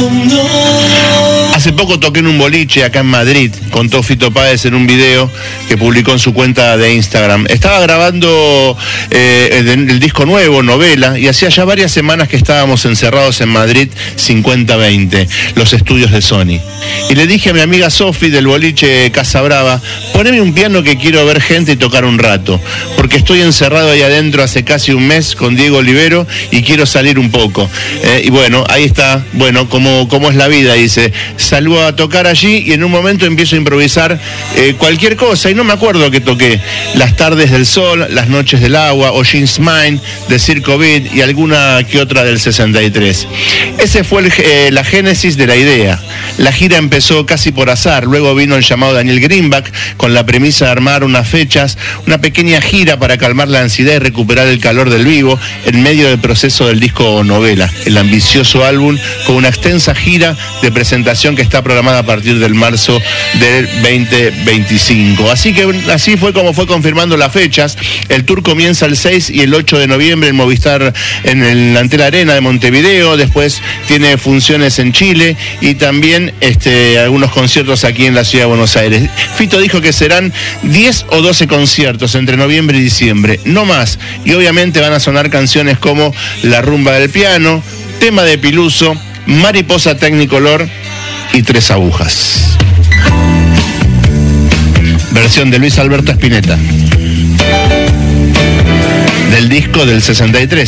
Hace poco toqué en un boliche acá en Madrid, contó Fito Páez en un video que publicó en su cuenta de Instagram. Estaba grabando el disco nuevo, Novela, y hacía ya varias semanas que estábamos encerrados en Madrid 5020, los estudios de Sony. Y le dije a mi amiga Sofi del boliche Casa Brava, poneme un piano que quiero ver gente y tocar un rato, porque estoy encerrado ahí adentro hace casi un mes con Diego Olivero y quiero salir un poco. Y bueno, ahí está, bueno, como es la vida, dice. Salgo a tocar allí y en un momento empiezo a improvisar cualquier cosa, y no me acuerdo qué toqué. Las tardes del sol, las noches del agua, o Jeans Mine de Circo Beat y alguna que otra del 63. Ese fue la génesis de la idea. La gira empezó casi por azar, luego vino el llamado Daniel Greenback con la premisa de armar unas fechas, una pequeña gira para calmar la ansiedad y recuperar el calor del vivo en medio del proceso del disco Novela, el ambicioso álbum con una extensa gira de presentación que está programada a partir del marzo del 2025. Así fue como fue confirmando las fechas. El tour comienza el 6 y el 8 de noviembre en Movistar, en el Antel Arena de Montevideo. Después tiene funciones en Chile y también algunos conciertos aquí en la ciudad de Buenos Aires. Fito dijo que serán 10 o 12 conciertos entre noviembre y diciembre, no más. Y obviamente van a sonar canciones como La Rumba del Piano, Tema de Piluso, Mariposa Technicolor y Tres Agujas. Versión de Luis Alberto Spinetta, del disco del 63.